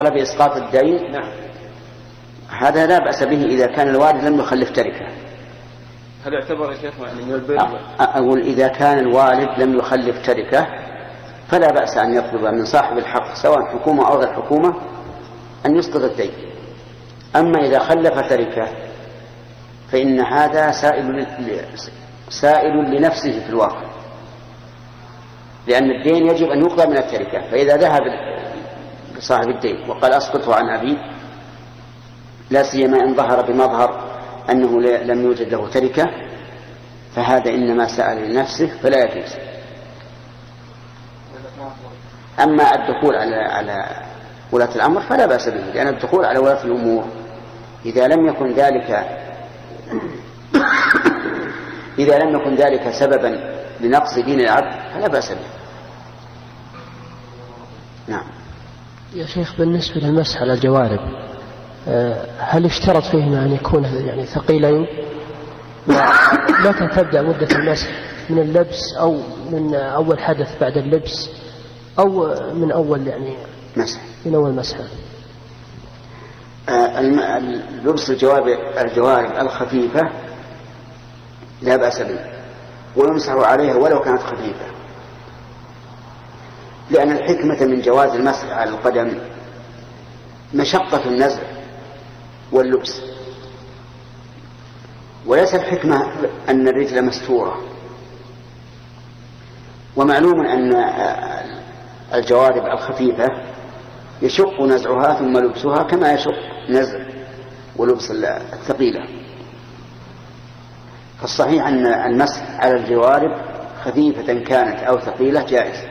بإسقاط الدين. نعم. هذا لا بأس به إذا كان الوارث لم يخلف تركة. هل يعتبر يا شيخ من البر؟ أقول إذا كان الوالد لم يخلف تركة فلا بأس أن يطلب من صاحب الحق سواء حكومة أو غير حكومة أن يسقط الدين. أما إذا خلف تركة فإن هذا سائل لنفسه في الواقع، لأن الدين يجب أن يقضى من التركة. فإذا ذهب صاحب الدين وقال أسقطه عن أبي، لا سيما إن ظهر بمظهر أنه لم يوجد له تركة، فهذا إنما سأل لنفسه فلا يجوز. أما الدخول على ولاة الأمر فلا بأس به، لأن الدخول على ولاة الأمور إذا لم يكن ذلك سببا لنقص دين العبد فلا بأس به. نعم. يا شيخ، بالنسبة للمسح على الجوارب هل اشترط فيهما أن يكون يعني ثقيلين؟ متى تبدأ مدة المسح؟ من اللبس أو من أول حدث بعد اللبس أو من أول يعني مسح؟ من أول مسح. لبس الجوارب الخفيفة لا بأس به، ويمسح عليها ولو كانت خفيفة، لأن الحكمة من جواز المسح على القدم مشقة النزع واللبس، وليس الحكمة أن الرجل مستورة. ومعلوم أن الجوارب الخفيفة يشق نزعها ثم لبسها كما يشق نزع ولبس الثقيلة. فالصحيح أن المسح على الجوارب خفيفة كانت أو ثقيلة جائز.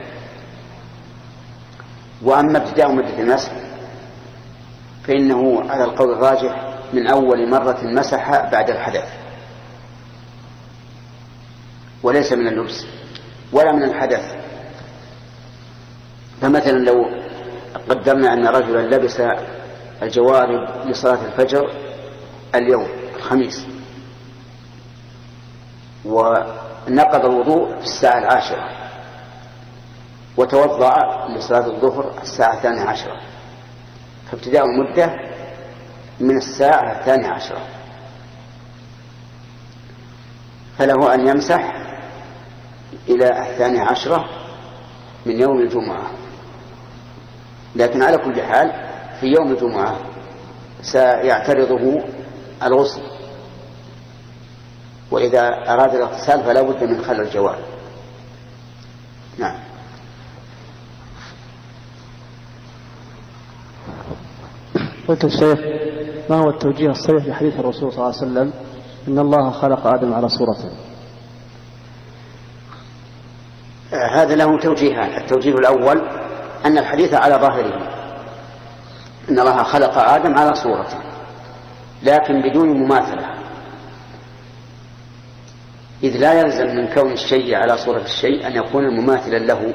وأما ابتداء مدة المسح فإنه على القول الراجح من أول مرة مسح بعد الحدث، وليس من اللبس ولا من الحدث. فمثلا لو قدرنا أن رجلا لبس الجوارب لصلاة الفجر اليوم الخميس ونقض الوضوء في الساعة 10 وتوضأ لصلاة الظهر الساعة 12، فابتداء المدة من الساعة 12، فله أن يمسح إلى 12 من يوم الجمعة. لكن على كل حال في يوم الجمعة سيعترضه الغسل، وإذا أراد الاغتسال فلا بد من خلع الجوارب. نعم. قلت الشيخ، ما هو التوجيه الصحيح لحديث الرسول صلى الله عليه وسلم إن الله خلق آدم على صورته؟ هذا له توجيهان. التوجيه الأول أن الحديث على ظاهره إن الله خلق آدم على صورته، لكن بدون مماثلة، إذ لا يلزم من كون الشيء على صورة الشيء أن يكون مماثلا له.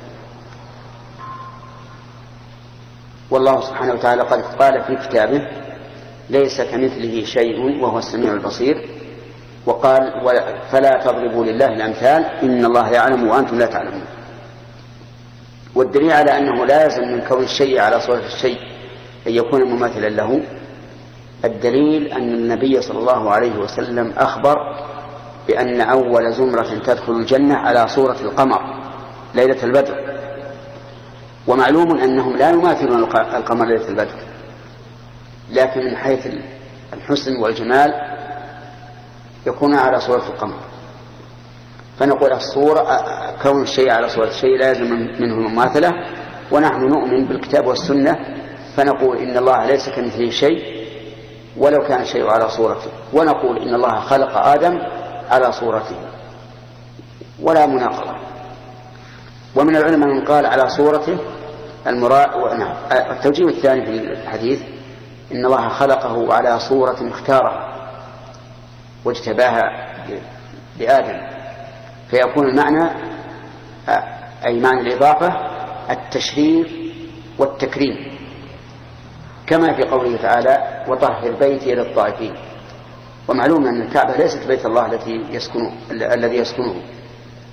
والله سبحانه وتعالى قد قال في كتابه ليس كمثله شيء وهو السميع البصير، وقال فلا تضربوا لله الأمثال إن الله يعلم وأنتم لا تعلمون. والدليل على أنه لا يلزم من كون الشيء على صورة الشيء أن يكون مماثلا له الدليل أن النبي صلى الله عليه وسلم أخبر بأن أول زمرة تدخل الجنة على صورة القمر ليلة البدر، ومعلوم أنهم لا يماثلون القمر ليلة البدر، لكن من حيث الحسن والجمال يكون على صورة القمر. فنقول الصورة كون الشيء على صورة الشيء لا يلزم منه المماثلة، ونحن نؤمن بالكتاب والسنة فنقول إن الله ليس كمثله شيء ولو كان الشيء على صورته، ونقول إن الله خلق آدم على صورته ولا مناقضة. ومن العلماء من قال على صورته التوجيه الثاني في الحديث إن الله خلقه على صورة اختارها واجتباها لآدم، فيكون المعنى أي معنى الإضافة التشريف والتكريم، كما في قوله تعالى وطهر بيتي للطائفين. ومعلوم أن الكعبة ليست بيت الله الذي يسكنه،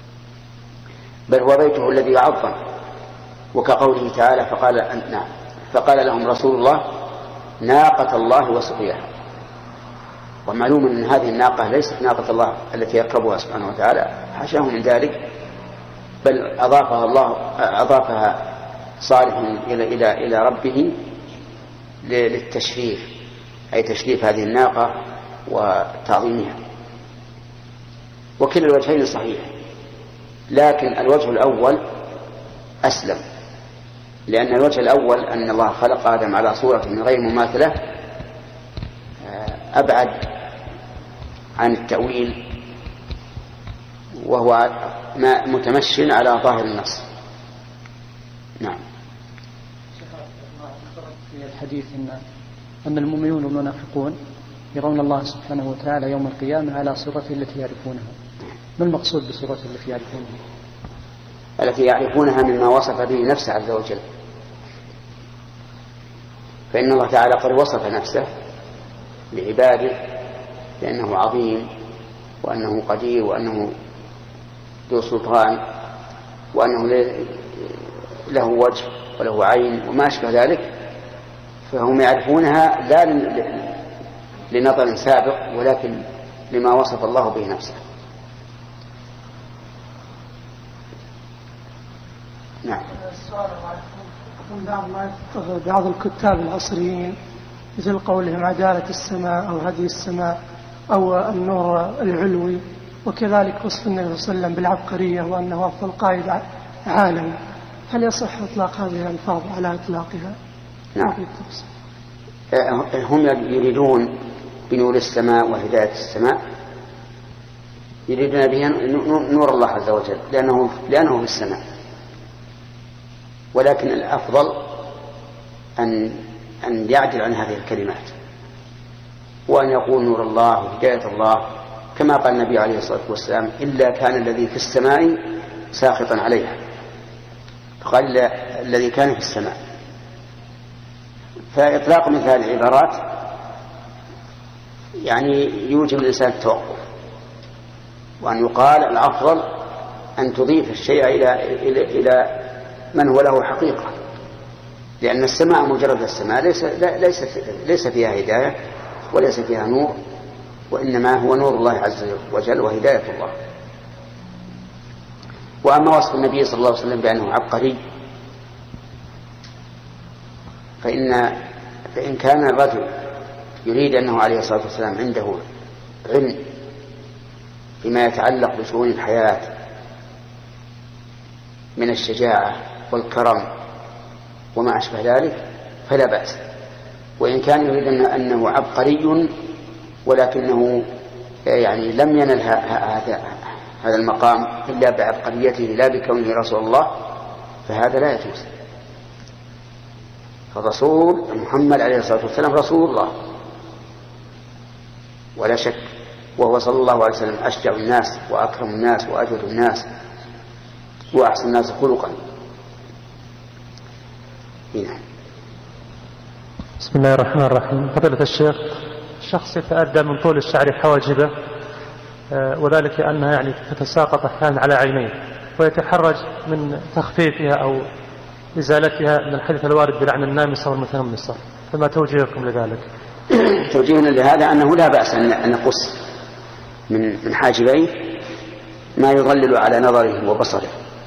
بل هو بيته الذي يعظم، وكقوله تعالى فقال نعم فقال لهم رسول الله: ناقة الله وسقياها. ومعلوم أن هذه الناقة ليست ناقة الله التي يركبها سبحانه وتعالى، حاشاه من ذلك، بل أضافها صالح إلى ربه للتشريف، أي تشريف هذه الناقة وتعظيمها. وكلا الوجهين صحيح، لكن الوجه الأول أسلم، لأن الوجه الأول أن الله خلق آدم على صورة من غير مماثلة أبعد عن التأويل، وهو متمشي على ظاهر النص. نعم. في الحديث أن المؤمنون والمنافقون يرون الله سبحانه وتعالى يوم القيامة على صورته التي يعرفونها. ما المقصود بصورته التي يعرفونها؟ التي يعرفونها مما وصف به نفسه عز وجل، فإن الله تعالى قد وصف نفسه لعباده بأنه عظيم، وأنه قدير، وأنه ذو سلطان، وأنه له وجه وله عين وما أشبه ذلك، فهم يعرفونها لا لنظر سابق، ولكن لما وصف الله به نفسه. نعم. بعض الكتاب العصريين مثل قولهم عدالة السماء أو هدي السماء أو النور العلوي، وكذلك وصف النبي صلى الله عليه وسلم بالعبقرية وأنه أفضل قائد عالمي، هل يصح إطلاق هذه الألفاظ على إطلاقها؟ نعم. هم يريدون بنور السماء وهداية السماء، يريدون بها نور الله عز وجل لأنه في السماء، ولكن الأفضل أن يعدل عن هذه الكلمات، وأن يقول نور الله وهداية الله، كما قال النبي عليه الصلاة والسلام: إلا كان الذي في السماء ساخطا عليها، فقال الذي كان في السماء. فإطلاق مثل هذه العبارات يعني يوجب الإنسان التوقف، وأن يقال الأفضل أن تضيف الشيء إلى من هو له حقيقة، لأن السماء مجرد السماء ليس فيها هداية وليس فيها نور، وإنما هو نور الله عز وجل وهداية الله. وأما وصف النبي صلى الله عليه وسلم بأنه عبقري، فإن كان الرجل يريد أنه عليه الصلاة والسلام عنده علم فيما يتعلق بشؤون الحياة من الشجاعة والكرم وما أشبه ذلك فلا بأس. وإن كان يريد أنه عبقري ولكنه يعني لم ينل هذا المقام إلا بعبقريته لا بكونه رسول الله، فهذا لا يجوز. فالرسول محمد عليه الصلاة والسلام رسول الله ولا شك، وهو صلى الله عليه وسلم أشجع الناس وأكرم الناس وأجود الناس وأحسن الناس خلقا. هنا. بسم الله الرحمن الرحيم. فضيلة الشيخ، شخص يتأذى من طول الشعر حواجبه، وذلك أنها يعني تتساقط أحيانا على عينيه، ويتحرج من تخفيفها أو إزالتها من الحديث الوارد بلعن النامصة والمتنمصة، فما توجيهكم لذلك؟ توجيهنا لهذا أنه لا بأس أن نقص من حاجبيه ما يظلل على نظره وبصره.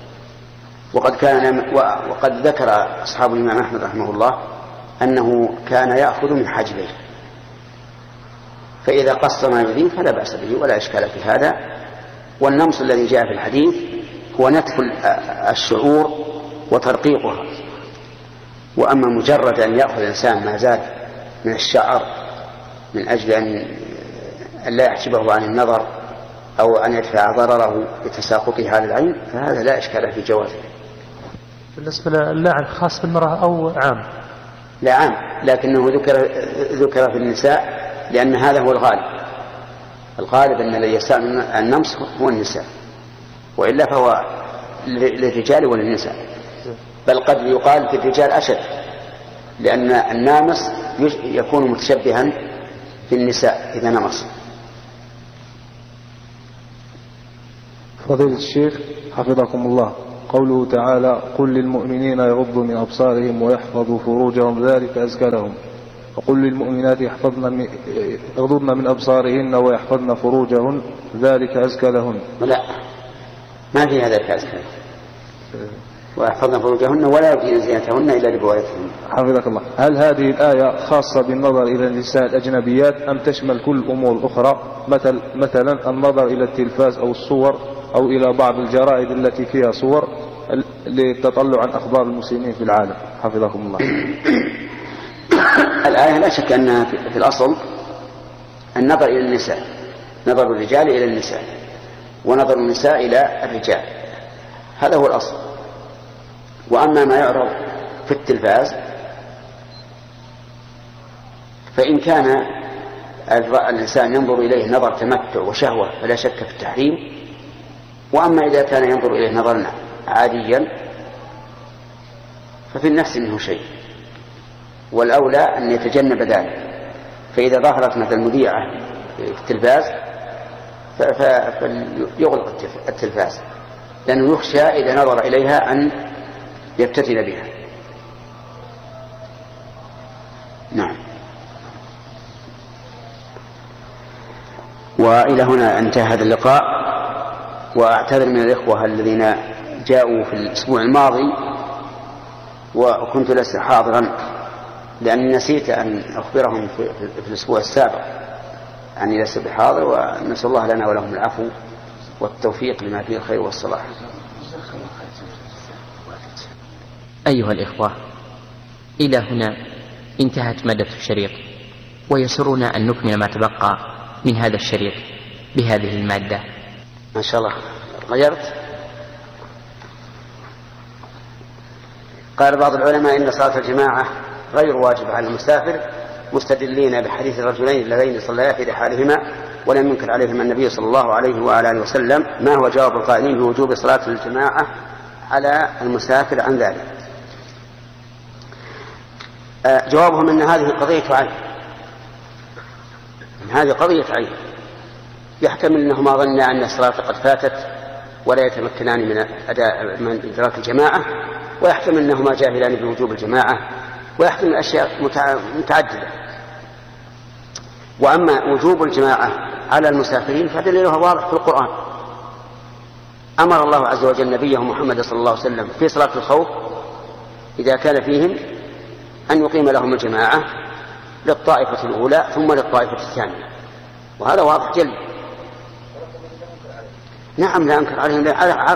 وقد ذكر أصحاب الإمام أحمد رحمه الله أنه كان يأخذ من حاجبيه، فإذا قص ما يريد فلا بأس به ولا إشكال في هذا. والنمص الذي جاء في الحديث هو نتف الشعور وترقيقها. وأما مجرد أن يأخذ الإنسان ما زاد من الشعر من أجل أن لا يحجبه عن النظر أو أن يدفع ضرره بتساقطه على العين فهذا لا إشكال في جوازه. بالنسبة للعن خاص بالمرأة أو عام؟ لا عام، لكنه ذكر في النساء لأن هذا هو الغالب أن الذي يستعمل النمص هو النساء، وإلا فهو للرجال وللنساء، بل قد يقال في الرجال أشد، لأن النامص يكون متشبها في النساء إذا نمص. فضيلة الشيخ حفظكم الله، قوله تعالى قل للمؤمنين يغضوا من أبصارهم ويحفظوا فروجهم ذلك أزكى لهم، وقل للمؤمنات يغضضن من أبصارهن ويحفظن فروجهن ذلك أزكى لهن. لا، ما في هذا الأزكى. ويحفظن فروجهن ولا يبدين زينتهن إلا لبوالدهن. حفظك الله. هل هذه الآية خاصة بالنظر إلى النساء الأجنبيات أم تشمل كل الأمور الأخرى، مثلا النظر إلى التلفاز أو الصور أو إلى بعض الجرائد التي فيها صور للتطلع عن أخبار المسلمين في العالم؟ حفظكم الله. الآية لا شك أنها في الأصل النظر إلى النساء، نظر الرجال إلى النساء ونظر النساء إلى الرجال، هذا هو الأصل. وأما ما يعرض في التلفاز فإن كان الإنسان ينظر إليه نظر تمتع وشهوة فلا شك في التحريم، وأما إذا كان ينظر إليه نظرا عاديا ففي النفس منه شيء، والأولى أن يتجنب ذلك. فإذا ظهرت مثل مذيعة في التلفاز فليغلق التلفاز، لأنه يخشى إذا نظر إليها أن يفتتن بها. نعم. وإلى هنا انتهى هذا اللقاء، وأعتذر من الإخوة الذين جاءوا في الأسبوع الماضي وكنت لست حاضرا لأني نسيت أن أخبرهم في الأسبوع السابق أني لست بحاضر، ونسأل الله لنا ولهم العفو والتوفيق لما فيه الخير والصلاح. أيها الإخوة، إلى هنا انتهت مادة الشريط، ويسرنا أن نكمل ما تبقى من هذا الشريط بهذه المادة. ما شاء الله غيرت. قال بعض العلماء إن صلاة الجماعة غير واجبة على المسافر، مستدلين بحديث الرجلين اللذين صليا في رحالهما ولم ينكر عليهما النبي صلى الله عليه وعلى آله وسلم. ما هو جواب القائلين بوجوب صلاة الجماعة على المسافر عن ذلك؟ جوابهم أن هذه قضية عين، هذه قضية عين، يحتمل أنهما ظنا أن الصلاة قد فاتت ولا يتمكنان من إدراك الجماعة، ويحتمل أنهما جاهلان بوجوب الجماعة، ويحتمل أشياء متعددة. وأما وجوب الجماعة على المسافرين فدليلها واضح في القرآن. أمر الله عز وجل نبيه محمد صلى الله عليه وسلم في صلاة الخوف إذا كان فيهم أن يقيم لهم الجماعة للطائفة الأولى ثم للطائفة الثانية، وهذا واضح جل. نعم لا أنكر عليهم،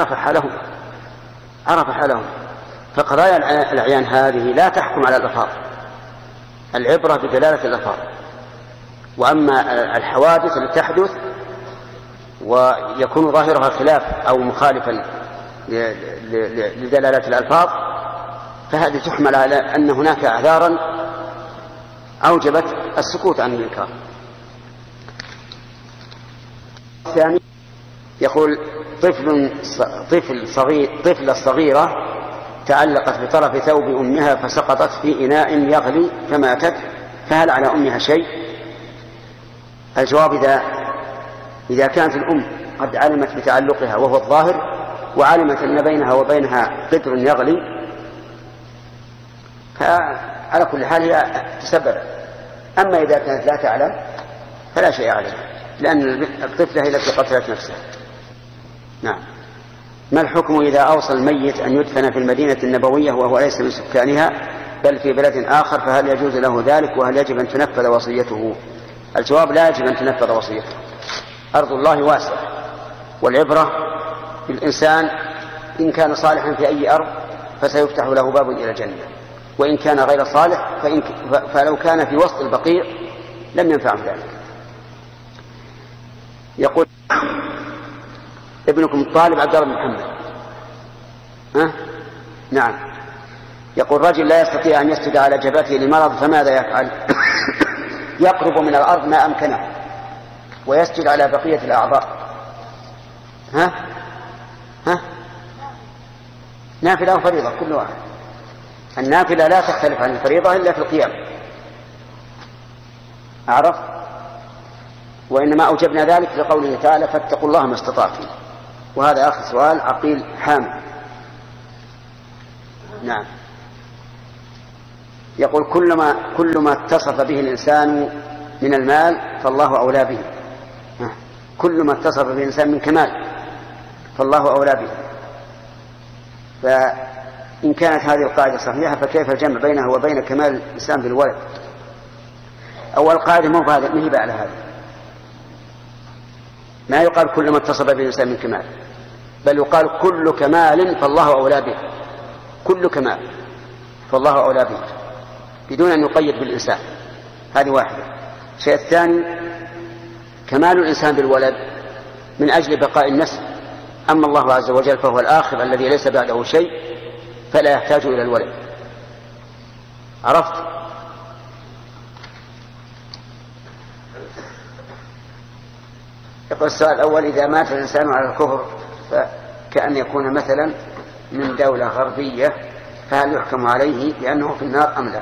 عرف حالهم. فقضايا الأعيان هذه لا تحكم على الألفاظ، العبرة بدلالة الألفاظ. وأما الحوادث التي تحدث ويكون ظاهرها خلاف أو مخالفا لدلالة الألفاظ فهذه تحمل على أن هناك أعذارا أوجبت السكوت عن الإنكار. الثاني يقول طفلة صغيرة تعلقت بطرف ثوب أمها فسقطت في إناء يغلي فماتت، فهل على أمها شيء؟ الجواب إذا كانت الأم قد علمت بتعلقها وهو الظاهر، وعلمت أن بينها وبينها قدر يغلي، فعلى كل حال هي تسبب. أما إذا كانت لا تعلم فلا شيء عليها، لأن الطفلة هي التي قتلت نفسها. نعم. ما الحكم إذا أوصى الميت أن يدفن في المدينة النبوية وهو ليس من سكانها بل في بلد آخر، فهل يجوز له ذلك وهل يجب أن تنفذ وصيته؟ الجواب لا يجب أن تنفذ وصيته. أرض الله واسعة، والعبرة بالإنسان إن كان صالحا في أي أرض فسيفتح له باب إلى الجنة، وإن كان غير صالح فلو كان في وسط البقيع لم ينفعه ذلك. يقول ابنكم الطالب عبد الله بن محمد نعم، يقول رجل لا يستطيع أن يسجد على جبهته لمرض فماذا يفعل؟ يقرب من الأرض ما أمكنه ويسجد على بقية الأعضاء. نافلة وفريضة كل واحد. النافلة لا تختلف عن الفريضة إلا في القيام، أعرف؟ وإنما أوجبنا ذلك لقوله تعالى فاتقوا الله ما استطعتم. وهذا آخر سؤال عقيل حامد نعم. يقول كل ما اتصف به الإنسان من المال فالله أولى به. كل ما اتصف به الإنسان من كمال فالله أولى به. فإن كانت هذه القاعدة صحيحة فكيف الجمع بينها وبين كمال الإنسان بالولد؟ أول قاعدة مو هي على هذا، ما يقال كل ما اتصف به الإنسان من كمال، بل يقال كل كمال فالله أولى به. كل كمال فالله أولى به بدون أن يقيد بالإنسان. هذه واحدة. الشيء الثاني كمال الإنسان بالولد من أجل بقاء النسل، أما الله عز وجل فهو الآخر الذي ليس بعده شيء فلا يحتاج إلى الولد. عرفت؟ يقول السؤال الأول: إذا مات الإنسان على الكفر فكأن يكون مثلا من دولة غربية، فهل يحكم عليه بأنه في النار أم لا؟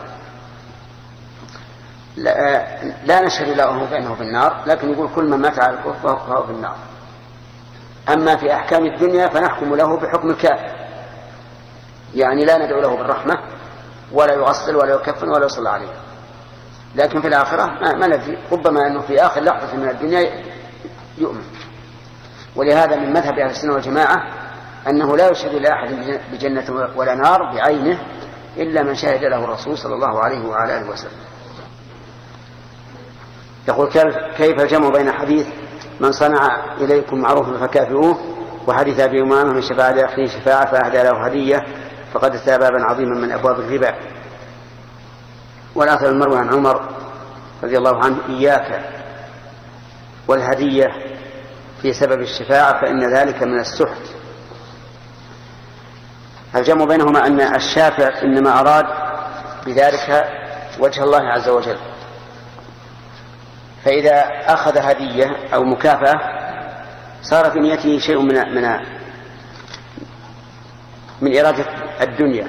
لا نشهد له بأنه في النار، لكن يقول كل من مات على الكفر فهو في النار. أما في أحكام الدنيا فنحكم له بحكم الكافر، يعني لا ندعو له بالرحمة ولا يغسل ولا يكفن ولا يصلى عليه. لكن في الآخرة ما ندري، ربما أنه في آخر لحظة من الدنيا يؤمن. ولهذا من مذهب أهل السنة والجماعة أنه لا يشهد لأحد بجنة ولا نار بعينه إلا من شهد له الرسول صلى الله عليه وعلى آله وسلم. يقول: كيف الجمع بين حديث من صنع إليكم معروفا فكافئوه وحديث أبي أمامة من شفاعة لأخيه شفاعة فأهدى له هدية فقد اتى بابا عظيما من أبواب الربا؟ والآخر المروي عن عمر رضي الله عنه: إياك والهدية في سبب الشفاعة فإن ذلك من السحت. الجمع بينهما أن الشافع إنما أراد بذلك وجه الله عز وجل، فإذا أخذ هدية أو مكافأة صار في نيته شيء من إرادة الدنيا.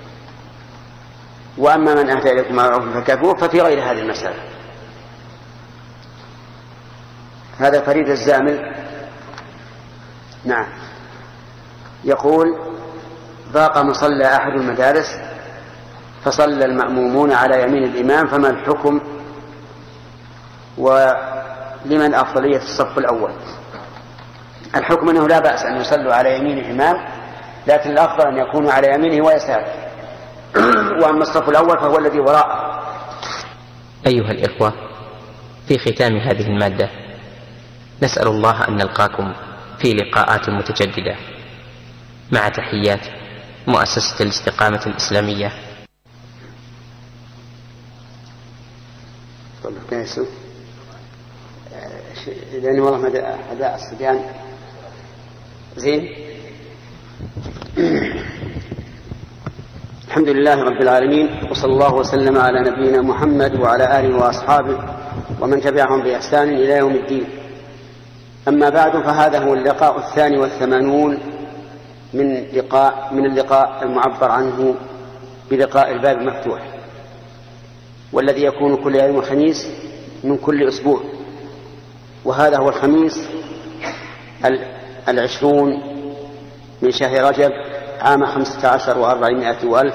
وأما من أهدى إليكم معروفا فكافئوه ففي غير هذه المسألة. هذا فريد الزامل. نعم. يقول: ضاق مصلى أحد المدارس فصلى المأمومون على يمين الإمام، فما الحكم ولمن أفضلية الصف الأول؟ الحكم أنه لا بأس أن يصلوا على يمين الإمام، لكن الأفضل أن يكونوا على يمينه ويساره. وأما الصف الأول فهو الذي وراءه. أيها الإخوة، في ختام هذه المادة نسأل الله أن نلقاكم في لقاءات متجددة، مع تحيات مؤسسة الاستقامة الإسلامية. لأن والله أداء الصبيان زين. الحمد لله رب العالمين، وصلى الله وسلم على نبينا محمد وعلى آله وأصحابه ومن تبعهم بإحسان إلى يوم الدين. أما بعد، فهذا هو اللقاء 82 من اللقاء المعبر عنه بلقاء الباب المفتوح، والذي يكون كل يوم خميس من كل أسبوع، وهذا هو الخميس 20 من شهر رجب عام 15 و400 وألف.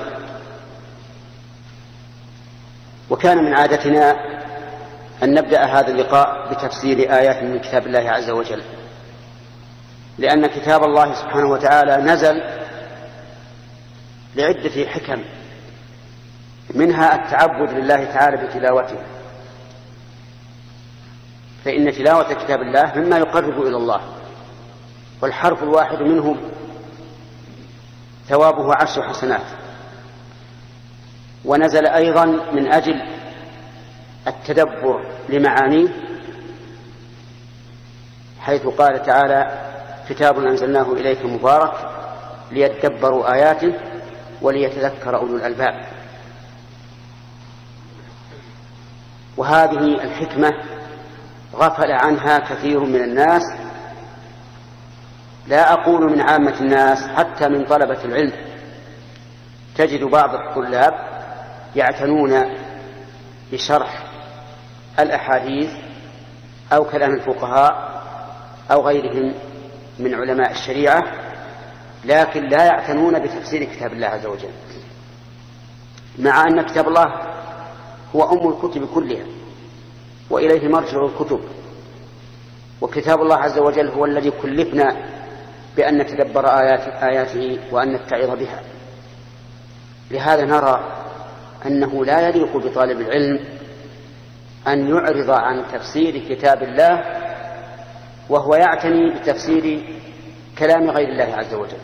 وكان من عادتنا أن نبدأ هذا اللقاء بتفسير آيات من كتاب الله عز وجل، لأن كتاب الله سبحانه وتعالى نزل لعدة حكم، منها التعبد لله تعالى بتلاوته، فإن تلاوة كتاب الله مما يقرب إلى الله، والحرف الواحد منه ثوابه 10 حسنات. ونزل أيضا من أجل التدبر لمعانيه، حيث قال تعالى: كتاب أنزلناه إليك مبارك ليتدبروا آياته وليتذكر أولو الألباب. وهذه الحكمة غفل عنها كثير من الناس، لا أقول من عامة الناس، حتى من طلبة العلم تجد بعض الطلاب يعتنون بشرح الأحاديث أو كلام الفقهاء أو غيرهم من علماء الشريعة، لكن لا يعتنون بتفسير كتاب الله عز وجل، مع أن كتاب الله هو أم الكتب كلها وإليه مرجع الكتب، وكتاب الله عز وجل هو الذي كلفنا بأن نتدبر آياته وأن نتعظ بها. لهذا نرى أنه لا يليق بطالب العلم أن يعرض عن تفسير كتاب الله وهو يعتني بتفسير كلام غير الله عز وجل.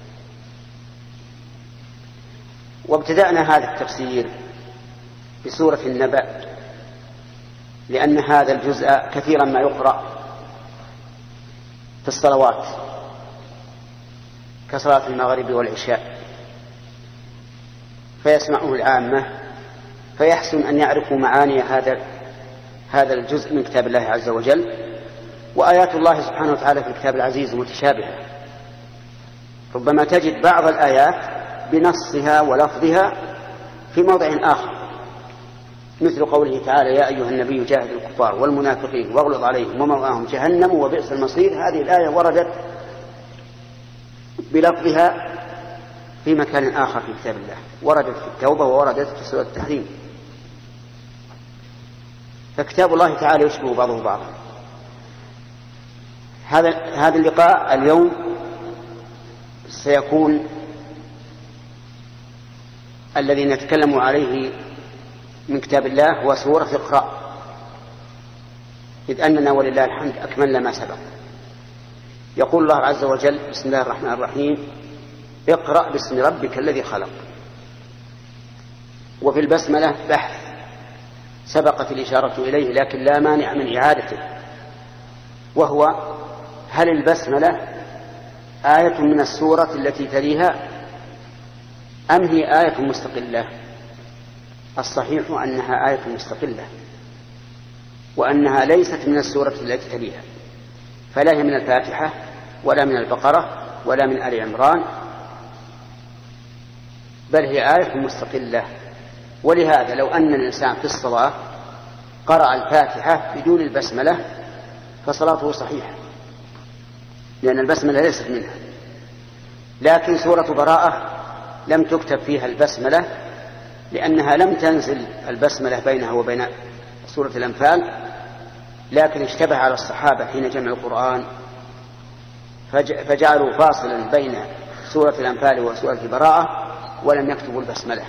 وابتدأنا هذا التفسير بسورة النبأ، لأن هذا الجزء كثيرا ما يقرأ في الصلوات كصلاة المغرب والعشاء، فيسمعه العامة فيحسن أن يعرفوا معاني هذا الجزء من كتاب الله عز وجل. وآيات الله سبحانه وتعالى في الكتاب العزيز متشابهة، ربما تجد بعض الآيات بنصها ولفظها في موضع آخر، مثل قوله تعالى: يا أيها النبي جاهد الكفار والمنافقين واغلظ عليهم ومأواهم جهنم وبئس المصير. هذه الآية وردت بلفظها في مكان آخر في كتاب الله، وردت في التوبة ووردت في سورة التحريم. فكتاب الله تعالى يشبه بعضه بعضا. هذا اللقاء اليوم سيكون الذي نتكلم عليه من كتاب الله هو سورة اقرأ، إذ أننا ولله الحمد أكملنا ما سبق. يقول الله عز وجل: بسم الله الرحمن الرحيم، اقرأ باسم ربك الذي خلق. وفي البسملة بحث سبقت الإشارة إليه لكن لا مانع من إعادته، وهو: هل البسملة آية من السورة التي تليها أم هي آية مستقلة؟ الصحيح أنها آية مستقلة، وأنها ليست من السورة التي تليها، فلا هي من الفاتحة ولا من البقرة ولا من آل عمران، بل هي آية مستقلة. ولهذا لو أن الإنسان في الصلاة قرأ الفاتحة بدون البسملة فصلاته صحيحة، لأن البسملة ليست منها. لكن سورة براءة لم تكتب فيها البسملة، لأنها لم تنزل البسملة بينها وبين سورة الأنفال، لكن اشتبه على الصحابة حين جمع القرآن فجعلوا فاصلا بين سورة الأنفال وسورة البراءة ولم يكتبوا البسملة.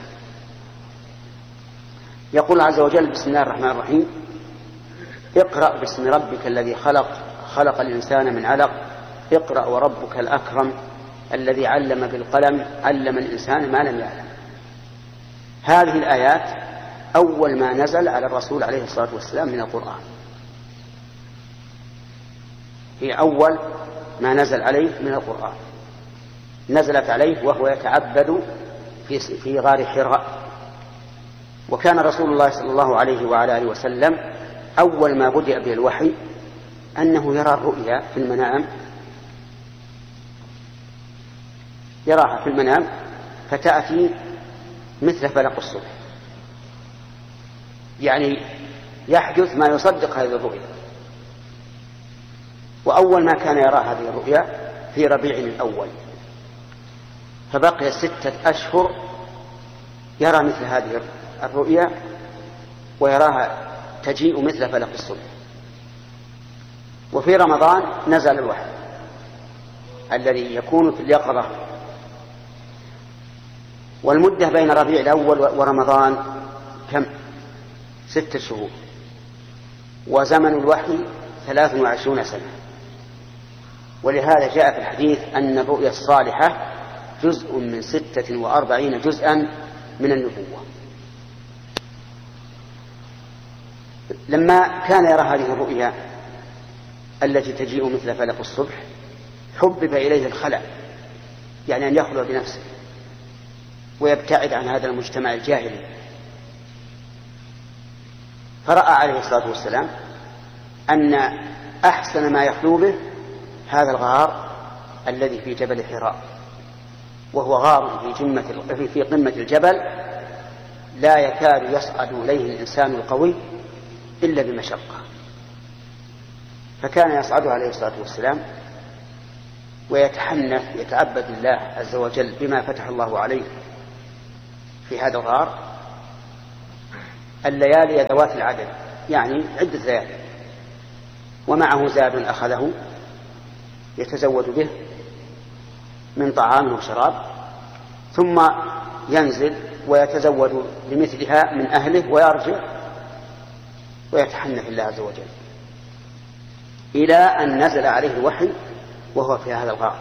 يقول عز وجل: بسم الله الرحمن الرحيم، اقرأ باسم ربك الذي خلق، خلق الإنسان من علق، اقرأ وربك الأكرم الذي علم بالقلم، علم الإنسان ما لم يعلم. هذه الآيات أول ما نزل على الرسول عليه الصلاة والسلام من القرآن، هي أول ما نزل عليه من القرآن، نزلت عليه وهو يتعبد في غار حراء. وكان رسول الله صلى الله عليه وعلى آله وسلم أول ما بدأ به الوحي أنه يرى الرؤيا في المنام، يراها في المنام فتأتي مثل فلق الصبح، يعني يحدث ما يصدق هذه الرؤيا. وأول ما كان يرى هذه الرؤيا في ربيع الأول، فبقي 6 أشهر يرى مثل هذه الرؤيا ويراها تجيء مثل فلق الصبح. وفي رمضان نزل الوحي الذي يكون في اليقظة. والمدة بين ربيع الأول ورمضان كم؟ 6 شهور، وزمن الوحي 23 سنة. ولهذا جاء في الحديث أن الرؤيا الصالحة جزء من 46 جزءا من النبوة. لما كان يرى هذه الرؤيا التي تجيء مثل فلق الصبح حبب إليه الخلع، يعني أن يخلو بنفسه ويبتعد عن هذا المجتمع الجاهلي. فرأى عليه الصلاة والسلام أن أحسن ما يخلو به هذا الغار الذي في جبل حراء، وهو غار في قمة الجبل لا يكاد يصعد إليه الإنسان القوي إلا بمشقة. فكان يصعد عليه الصلاة والسلام ويتحنث يتعبد الله عز وجل بما فتح الله عليه في هذا الغار الليالي ذوات العدد، يعني عدة ليالي، ومعه زاد أخذه يتزود به من طعام وشراب، ثم ينزل ويتزود بمثلها من أهله ويرجع ويتحنث الله عز وجل إلى أن نزل عليه الوحي وهو في هذا الغار.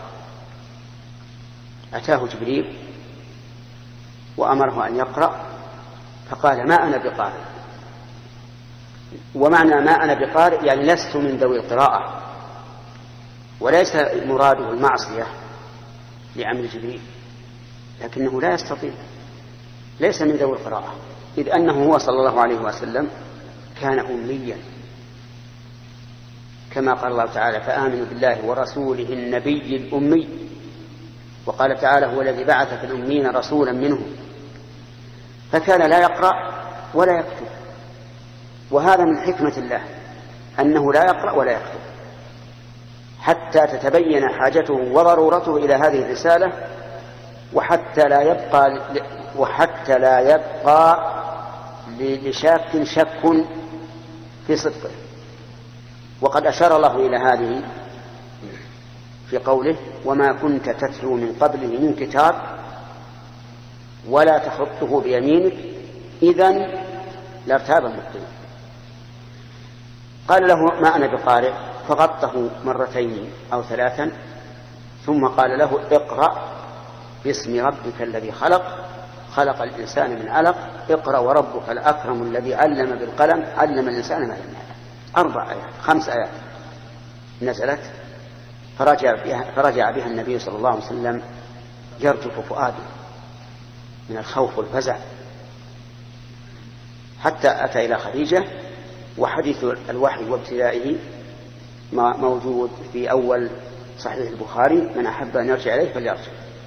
أتاه جبريل وأمره أن يقرأ فقال ما أنا بقارئ. ومعنى ما أنا بقارئ يعني لست من ذوي القراءة، وليس مراده المعصية لعمل جبريل، لكنه لا يستطيع، ليس من ذوي القراءة، إذ أنه هو صلى الله عليه وسلم كان أميا، كما قال الله تعالى فآمنوا بالله ورسوله النبي الأمي، وقال تعالى هو الذي بعث في الأمين رسولا منهم، فكان لا يقرأ ولا يكتب. وهذا من حكمة الله أنه لا يقرأ ولا يكتب حتى تتبين حاجته وضرورته إلى هذه الرسالة، وحتى لا يبقى لشاك شك في صدقه. وقد أشار الله إلى هذه في قوله وما كنت تتلو من قبله من كتاب ولا تخطه بيمينك إذن لارتاب المبطلون. قال له ما أنا بقارئ، فغطه مرتين أو ثلاثا، ثم قال له اقرأ باسم ربك الذي خلق، خلق الإنسان من علق، اقرأ وربك الأكرم الذي علم بالقلم، علم الإنسان ما لم يعلم. 4 آيات 5 آيات نزلت، فرجع بها النبي صلى الله عليه وسلم يرجف فؤاده من الخوف والفزع، حتى أتى إلى خديجة. وحديث الوحي وابتدائه موجود في أول صحيح البخاري، من أحب أن يرجع إليه فليرجع.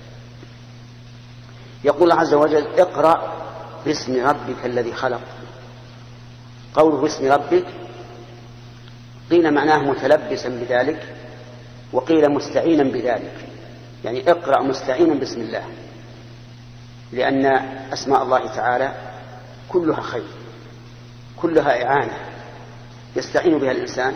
يقول الله عز وجل اقرأ باسم ربك الذي خلق. قوله باسم ربك قيل معناه متلبسا بذلك، وقيل مستعينا بذلك، يعني اقرأ مستعينا باسم الله، لأن أسماء الله تعالى كلها خير، كلها إعانة يستعين بها الإنسان،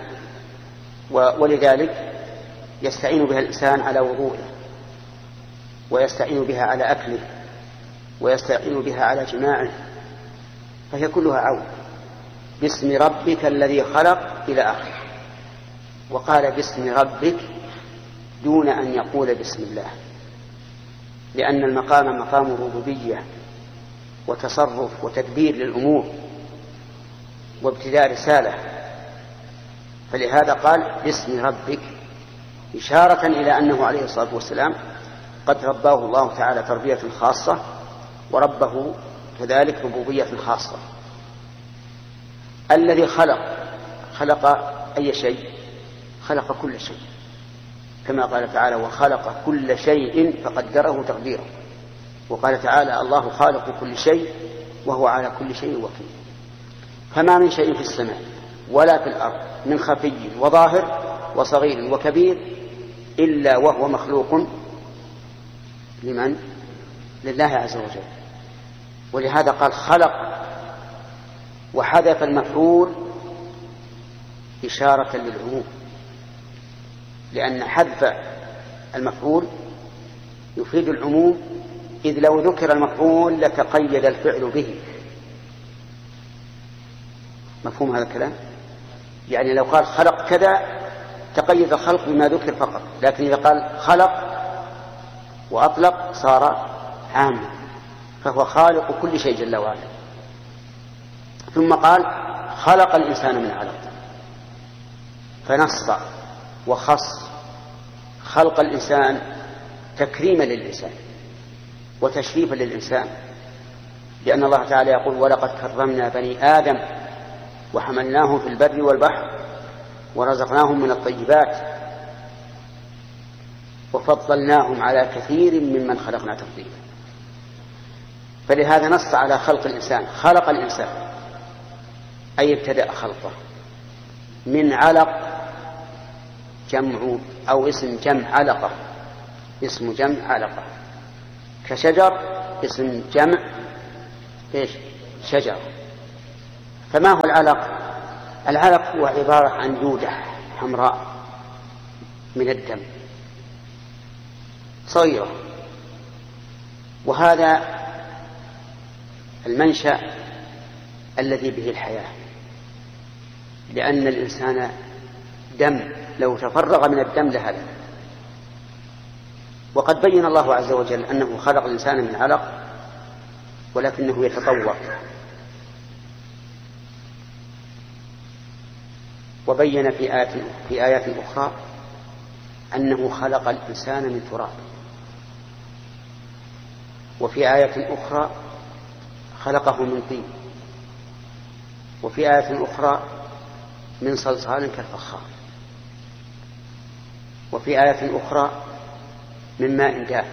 ولذلك يستعين بها الإنسان على وضوءه، ويستعين بها على أكله، ويستعين بها على جماعه، فهي كلها عون. باسم ربك الذي خلق إلى آخره. وقال باسم ربك دون أن يقول بسم الله، لأن المقام مقام ربوبية وتصرف وتدبير للأمور وابتداء رسالة، فلهذا قال باسم ربك، إشارة إلى أنه عليه الصلاة والسلام قد رباه الله تعالى تربية خاصة، وربه كذلك ربوبية خاصة. الذي خلق أي شيء؟ خلق كل شيء، كما قال تعالى وخلق كل شيء فقدره تقديرا. وقال تعالى الله خالق كل شيء وهو على كل شيء وكيل. فما من شيء في السماء ولا في الأرض من خفي وظاهر وصغير وكبير إلا وهو مخلوق لمن؟ لله عز وجل. ولهذا قال خلق، وحذف المفعول إشارة للعموم، لأن حذف المفعول يفيد العموم، إذ لو ذكر المفعول لتقيد الفعل به. مفهوم هذا الكلام؟ يعني لو قال خلق كذا تقيد الخلق بما ذكر فقط، لكن إذا قال خلق وأطلق صار عاما، فهو خالق كل شيء جل وعلا. ثم قال خلق الإنسان من علق، فنص وخص خلق الإنسان تكريما للإنسان وتشريفا للإنسان، لأن الله تعالى يقول ولقد كرمنا بني آدم وحملناهم في البر والبحر ورزقناهم من الطيبات وفضلناهم على كثير ممن خلقنا تفضيلا. فلهذا نص على خلق الإنسان. خلق الإنسان أي ابتدأ خلقه من علق، جمع أو اسم جمع علقة، اسم جمع علقة، كشجر اسم جمع إيش؟ شجر. فما هو العلق؟ العلق هو عبارة عن دودة حمراء من الدم صغيرة، وهذا المنشأ الذي به الحياة، لأن الإنسان دم، لو تفرغ من الدم لهلك. وقد بين الله عز وجل أنه خلق الإنسان من علق ولكنه يتطور، وبين في آيات أخرى أنه خلق الإنسان من تراب، وفي آية أخرى خلقه من طين، وفي آية أخرى من صلصال كالفخار، وفي آية أخرى من ماء دافئ،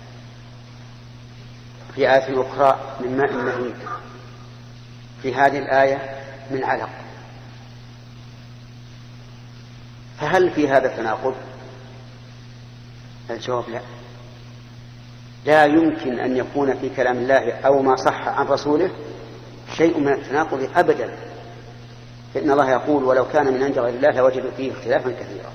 في آية أخرى من ماء مهين، في هذه الآية من علق. فهل في هذا تناقض؟ الجواب لا، لا يمكن أن يكون في كلام الله أو ما صح عن رسوله شيء من التناقض أبدا، فإن الله يقول ولو كان من عند غير الله لوجدوا فيه اختلافا كثيرا،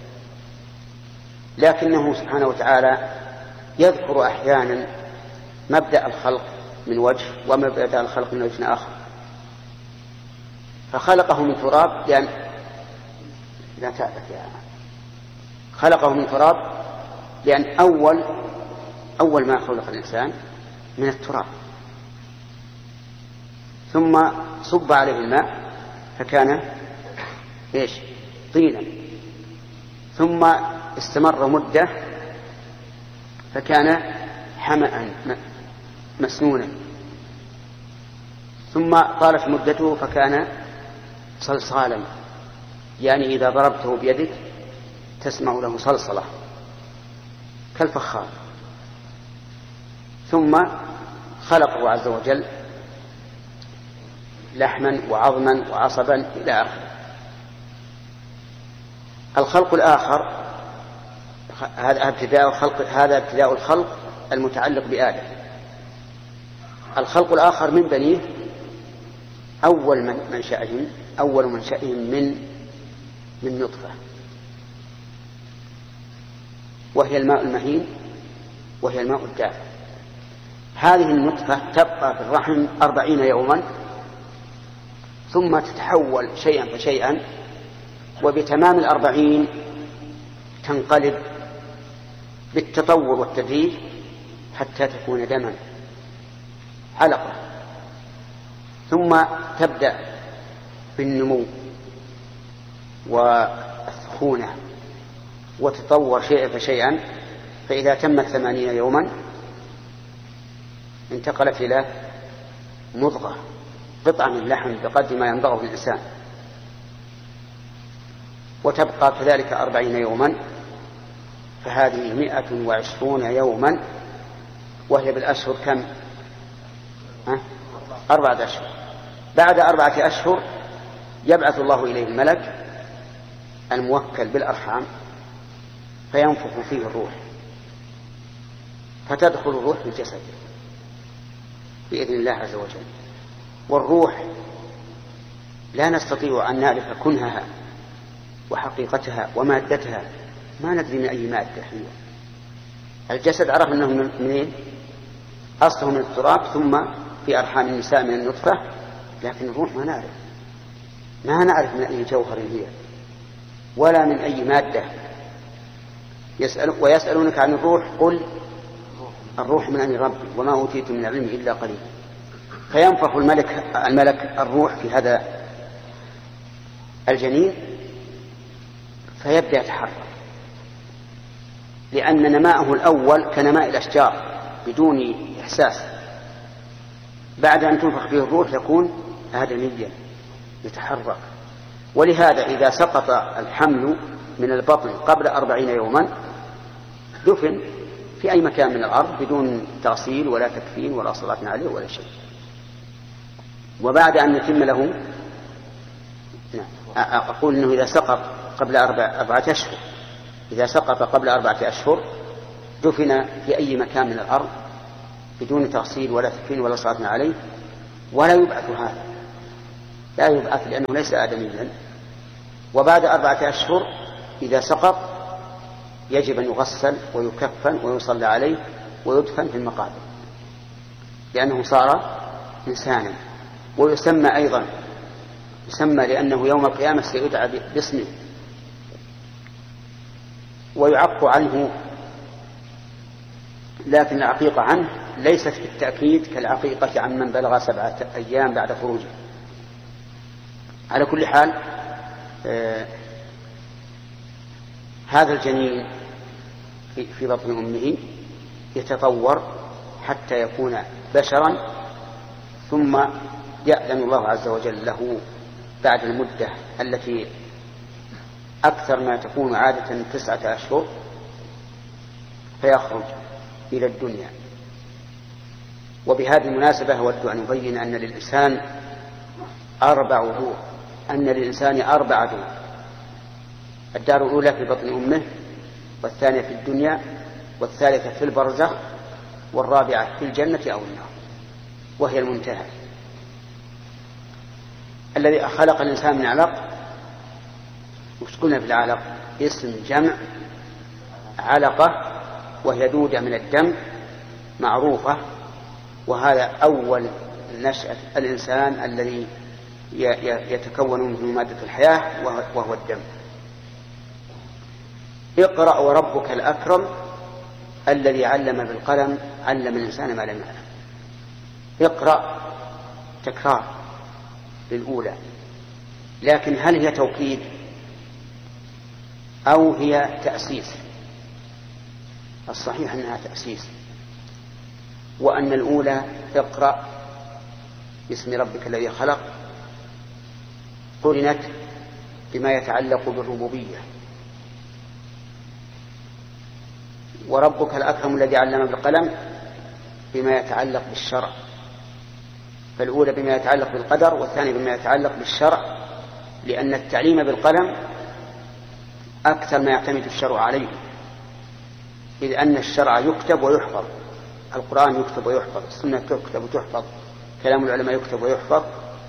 لكنه سبحانه وتعالى يذكر أحيانا مبدأ الخلق من وجه ومبدأ الخلق من وجه آخر. فخلقه من تراب لأن لا تعبث يا أمان. خلقه من تراب لأن أول ما خلق الإنسان من التراب، ثم صب عليه الماء فكان إيش؟ طينا، ثم استمر مدة فكان حمأ مسنونا، ثم طالت مدته فكان صلصالا، يعني إذا ضربته بيدك تسمع له صلصلة كالفخار. ثم خلقه عز وجل لحما وعظما وعصبا إلى آخره. الخلق الآخر هذا ابتداء الخلق المتعلق بآدم. الخلق الآخر من بنيه أول منشأهم من نطفة، وهي الماء المهين، وهي الماء الدافئ. هذه النطفة تبقى في الرحم 40 يوما، ثم تتحول شيئا فشيئا، وبتمام 40 تنقلب بالتطور والتدريج حتى تكون دما علقة، ثم تبدأ بالنمو والسخونة وتطور شيئا فشيئا، فإذا تمت 80 يوما انتقلت إلى مضغة، قطعة من اللحم بقدر ما ينضغه الإنسان، وتبقى كذلك 40 يوما، فهذه 120 يوما، وهي بالأشهر كم؟ 4 أشهر. بعد 4 أشهر يبعث الله إليه الملك الموكل بالأرحام فينفخ فيه الروح، فتدخل الروح في الجسد بإذن الله عز وجل. والروح لا نستطيع أن نعرف كنهها وحقيقتها ومادتها، ما ندري من أي مادة هي. الجسد عرف أنه منين؟ أصله من التراب، ثم في أرحام النساء من النطفة، لكن الروح ما نعرف من أي جوهر هي ولا من أي مادة. ويسألونك عن الروح، قل الروح من أمر ربي وما أوتيت من العلم إلا قليل. فينفخ الملك الروح في هذا الجنين فيبدأ يتحرك، لأن نماءه الأول كنماء الأشجار بدون إحساس. بعد أن تنفخ فيه الروح يكون آدميا يتحرك. ولهذا إذا سقط الحمل من البطن قبل 40 يوما دفن في أي مكان من الأرض بدون تغسيل ولا تكفين ولا صلاة عليه ولا شيء. وبعد أن يتم له، أقول أنه إذا سقط قبل 4 أشهر، إذا سقط قبل 4 أشهر دفن في أي مكان من الأرض بدون تغسيل ولا تكفين ولا صلاة عليه ولا يبعث هذا، لا يبعث لأنه ليس آدميا. وبعد 4 أشهر إذا سقط يجب أن يغسل ويكفن ويصلى عليه ويدفن في المقابر لأنه صار إنسانا. ويسمى أيضا يسمى لأنه يوم القيامة سيدعى باسمه ويعق عنه، لكن العقيقة عنه ليست بالتأكيد كالعقيقة عن من بلغ 7 أيام بعد خروجه. على كل حال هذا الجنين في بطن أمه يتطور حتى يكون بشرا، ثم يأذن الله عز وجل له بعد المدة التي أكثر ما تكون عادة 9 أشهر فيخرج إلى الدنيا. وبهذه المناسبة أود أن يبين أن للإنسان 4 دور، أن للإنسان 4 دور: الدار الأولى في بطن أمه، والثانية في الدنيا، والثالثة في البرزخ، والرابعة في الجنة أو النار، وهي المنتهى. الذي خلق الإنسان من علق، وش قلنا في العلق؟ اسم جمع علقة، وهي دودة من الدم معروفة، وهذا أول نشأة الإنسان الذي يتكون منه مادة الحياة وهو الدم. اقرأ وربك الأكرم الذي علم بالقلم علم الإنسان ما لم يعلم. اقرأ تكرار للأولى، لكن هل هي توكيد أو هي تأسيس؟ الصحيح أنها تأسيس، وأن الأولى اقرأ باسم ربك الذي خلق قرنت بما يتعلق بالربوبية، وربك الأكرم الذي علم بالقلم بما يتعلق بالشرع. فالأولى بما يتعلق بالقدر، والثانية بما يتعلق بالشرع، لأن التعليم بالقلم أكثر ما يعتمد الشرع عليه، إذ أن الشرع يكتب ويحفظ، القرآن يكتب ويحفظ، السنة تكتب وتحفظ، كلام العلماء يكتب ويحفظ،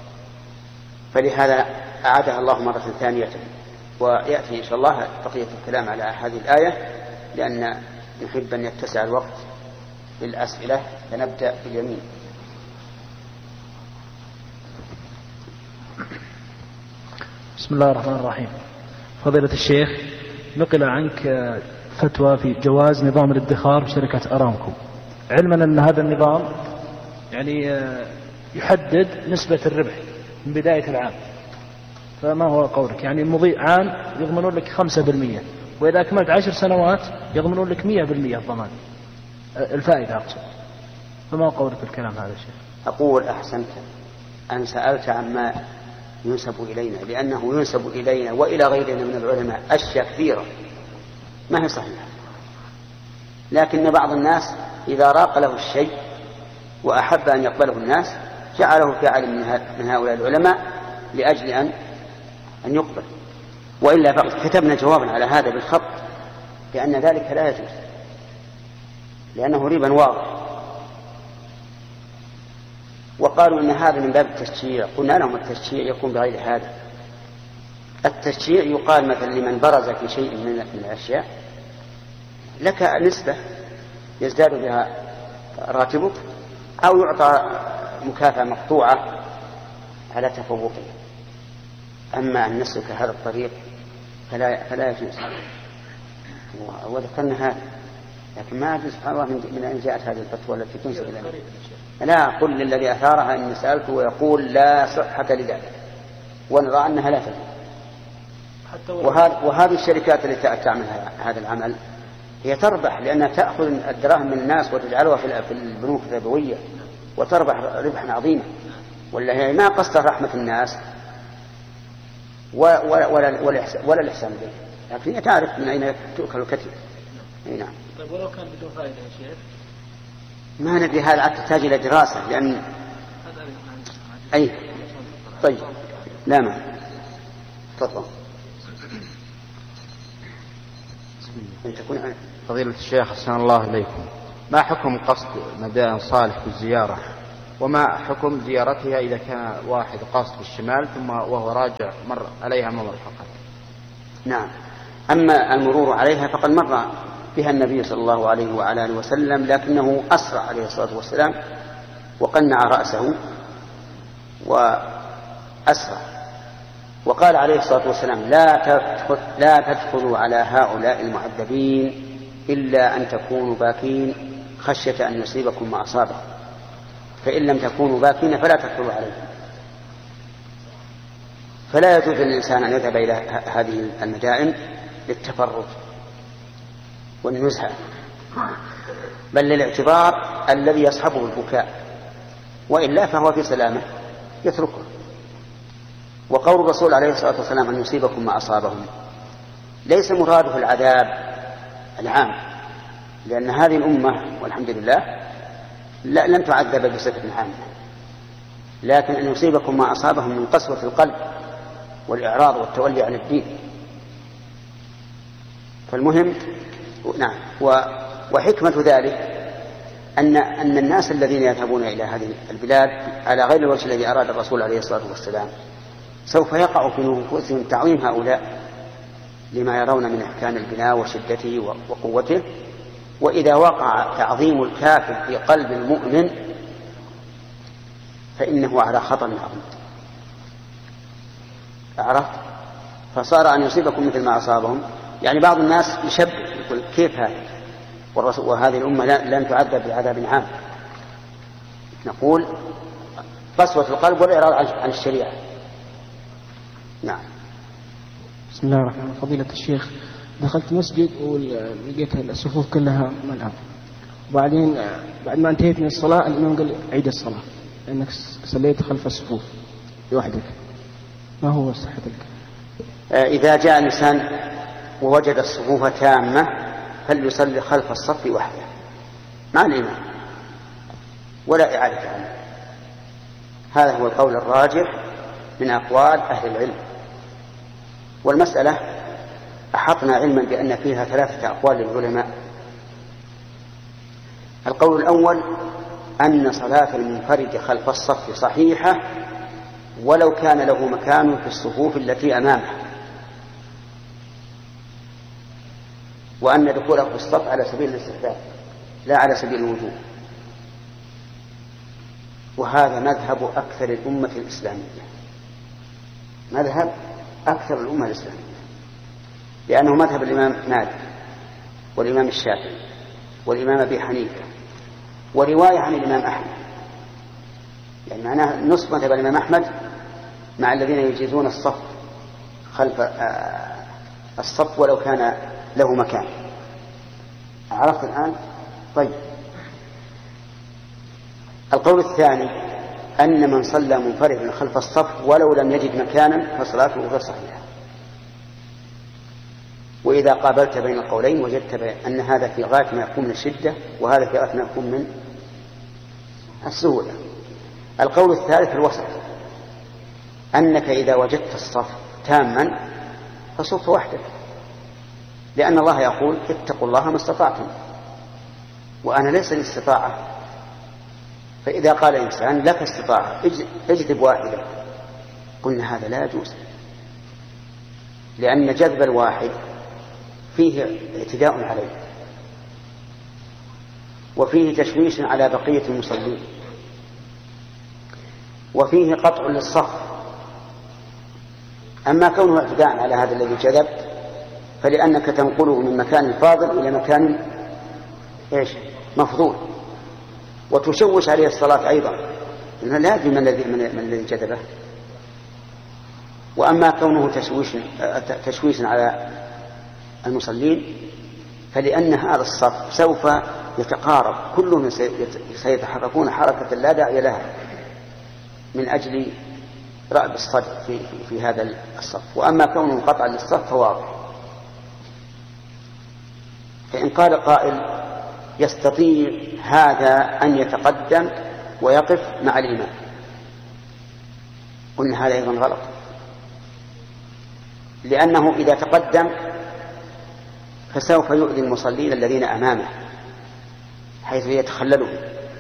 فلهذا أعادها الله مرة ثانية. ويأتي إن شاء الله بقية الكلام على هذه الآية، لأن نحب أن يتسع الوقت للأسئلة، فنبدأ باليمين. بسم الله الرحمن الرحيم. فضيلة الشيخ، نقل عنك فتوى في جواز نظام الادخار في شركة أرامكو، علما أن هذا النظام يعني يحدد نسبة الربح من بداية العام، فما هو قولك؟ يعني المضي عام يضمنون لك 5%، وإذا أكملت 10 سنوات يضمنون لك 100% الضمان الفائدة أقصد، فما قولك بالكلام هذا الشيخ؟ أقول أحسنت أن سألت عما ينسب إلينا، لأنه ينسب إلينا وإلى غيرنا من العلماء أشياء كثيرة ما هي صحيحة، لكن بعض الناس إذا راق له الشيء وأحب أن يقبله الناس جعله في عالم من هؤلاء العلماء لأجل أن يقبل، وإلا فقد كتبنا جوابا على هذا بالخط بأن ذلك لا يجوز، لأنه ربا واضح. وقالوا إن هذا من باب التشجيع، قلنا لهم التشجيع يكون بغير هذا. التشجيع يقال مثلا لمن برز في شيء من الأشياء لك نسبة يزداد بها راتبك، أو يعطى مكافأة مقطوعة على تفوقه. أما أن نسلك هذا الطريق فلا يجوز، وذكرنا هذا، لكن ما يجوز سبحان الله من أين جاءت هذه الفتوى التي تنسب إلينا. لا، قل للذي أثارها إني سألته ويقول لا صحة لذلك، ونرى أنها لا تجوز. وهذه الشركات التي تعمل هذا العمل هي تربح، لأنها تأخذ الدراهم من الناس وتجعلها في البنوك الربوية وتربح ربحا عظيما، ولا هي ما قصد رحمة الناس ولا الإحسان إليه، لكن هي تعرف من أين تؤكل الكتف. نعم. طيب ولو كان بدون فائدة يا شيخ؟ ما ندري، هذا تحتاج إلى دراسة، لأن أي طيب لا مانع. تفضل. أن تكون. فضيلة الشيخ أحسن الله إليكم، ما حكم قصد مدائن صالح بالزيارة، وما حكم زيارتها إذا كان واحد قاصد بالشمال ثم وهو راجع مر عليها ممر فقط؟ نعم، أما المرور عليها فقد مر بها النبي صلى الله عليه وعلى آله وسلم، لكنه أسرع عليه الصلاة والسلام وقنع رأسه وأسرع، وقال عليه الصلاة والسلام: لا تدخلوا على هؤلاء المعذبين إلا أن تكونوا باكين خشية أن يصيبكم ما أصابهم، فإن لم تكونوا باكين فلا تدخلوا عليهم. فلا يجوز للإنسان أن يذهب إلى هذه المدائن للتفرج والنزهة، بل للاعتبار الذي يصحبه البكاء، وإلا فهو في سلامة يتركه. وقول الرسول عليه الصلاة والسلام: أن يصيبكم ما أصابهم، ليس مراده العذاب العام، لأن هذه الأمة والحمد لله لم تعذب بصفة عامة، لكن أن يصيبكم ما أصابهم من قسوة القلب والإعراض والتولي عن الدين. فالمهم نعم. وحكمة ذلك أن الناس الذين يذهبون إلى هذه البلاد على غير الوجه الذي أراد الرسول عليه الصلاة والسلام سوف يقع في نفوسهم تعظيم هؤلاء لما يرون من إحكام البناء وشدته وقوته، وإذا وقع تعظيم الكافر في قلب المؤمن فإنه على خطر عظيم. عرفت؟ فصار أن يصيبكم مثل ما أصابهم، يعني بعض الناس يشبه يقول: كيف هذا؟ وهذه الأمة لن تعذب بعذاب عام. نقول: قسوة القلب والإعراض عن الشريعة. نعم. بسم الله الرحمن الرحيم. فضيلة الشيخ، دخلت مسجد ولقيت الصفوف كلها ملعب، وبعدين بعد ما انتهيت من الصلاة الإمام قال: عيد الصلاة لأنك صليت خلف الصفوف لوحدك. ما هو صحة الكلام؟ إذا جاء الإنسان ووجد الصفوف تامة فليصلي خلف الصف وحده مع الإمام ولا إعادة عنه. هذا هو القول الراجح من أقوال أهل العلم. والمسألة أحطنا علما بأن فيها 3 أقوال للعلماء. القول الأول أن صلاة المنفرد خلف الصف صحيحة ولو كان له مكان في الصفوف التي أمامه، وأن دخوله في الصف على سبيل الاستحباب لا على سبيل الوجوب. وهذا مذهب أكثر الأمة الإسلامية، مذهب أكثر الأمة الإسلامية، لأنه مذهب الإمام مالك والإمام الشافعي والإمام أبي حنيفة ورواية عن الإمام أحمد. يعني معناه نصف مذهب الإمام أحمد مع الذين يجيزون الصف خلف الصف ولو كان له مكان. عرفت الآن؟ طيب. القول الثاني أن من صلى منفردا خلف الصف ولو لم يجد مكانا فصلاته غير صحيحة. وإذا قابلت بين القولين وجدت أن هذا في غاية ما يكون من الشدة وهذا في غاية ما يكون من السهولة. القول الثالث الوسط، أنك إذا وجدت الصف تاما فصف وحدك، لأن الله يقول: اتقوا الله ما استطعتم، وأنا ليس لي استطاعة. فإذا قال إنسان: لك استطاعة اجذب واحدة، قلنا هذا لا يجوز، لأن جذب الواحد فيه اعتداء عليه وفيه تشويش على بقية المصلين وفيه قطع للصف. أما كونه اعتداء على هذا الذي جذب فلأنك تنقله من مكان فاضل إلى مكان مفضول، وتشوش عليه الصلاة أيضا، إنه لا يدري من الذي جذبه. وأما كونه تشويش على المصلين فلأن هذا الصف سوف يتقارب، كلهم سيتحركون حركة لا داعي لها من أجل رأب الصدر في هذا الصف. وأما كونه قطعا للصف فواضح. فإن قال قائل: يستطيع هذا أن يتقدم ويقف مع الإمام، قلنا هذا أيضا غلط، لأنه إذا تقدم فسوف يؤذي المصلين الذين أمامه حيث يتخللون.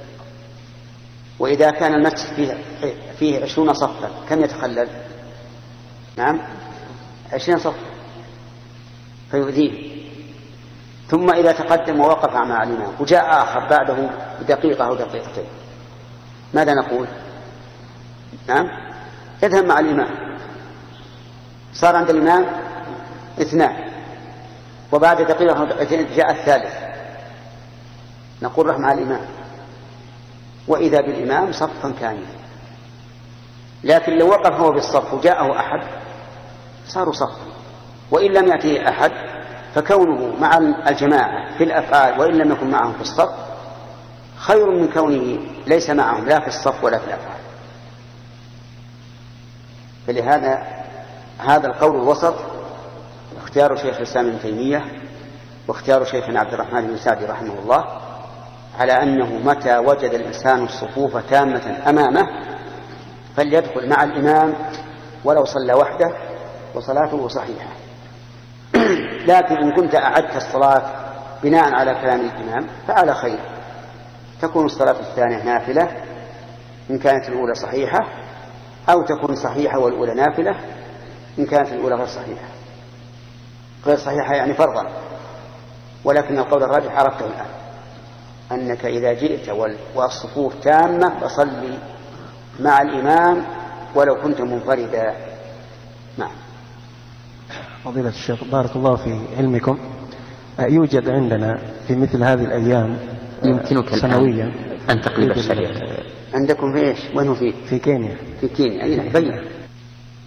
وإذا كان المسجد فيه 20 صفا كم يتخلل؟ نعم 20 صفا فيؤذيه. ثم إذا تقدم ووقف مع الإمام وجاء آخر بعده بدقيقة أو دقيقتين ماذا نقول؟ نعم يذهب مع الإمام. صار عند الإمام 2 وبعد دقيقة أو دقيقتين جاء الثالث نقول رح مع الإمام، وإذا بالإمام صفا كاملا. لكن لو وقف هو بالصف وجاءه أحد صاروا صفا، وإن لم يأتيه أحد فكونه مع الجماعة في الأفعال وإن لم يكن معهم في الصف خير من كونه ليس معهم لا في الصف ولا في الأفعال. فلهذا هذا القول الوسط اختيار شيخ الإسلام ابن تيمية واختيار شيخنا عبد الرحمن بن سعدي رحمه الله على أنه متى وجد الإنسان الصفوف تامة أمامه فليدخل مع الإمام ولو صلى وحده وصلاته صحيحة. لكن إن كنت أعدت الصلاة بناء على كلام الإمام فعلى خير، تكون الصلاة الثانية نافلة إن كانت الأولى صحيحة، أو تكون صحيحة والأولى نافلة إن كانت الأولى غير صحيحة يعني فرضا. ولكن القول الراجح عرفته الآن أنك إذا جئت والصفوف تامة فصلي مع الإمام ولو كنت منفردا. نعم. فضيلة الشيخ بارك الله في علمكم، يوجد عندنا في مثل هذه الأيام يمكنك سنويا أن تقلب الشريعة. عندكم في إيش؟ وين هو؟ في كينيا. في كينيا أي بين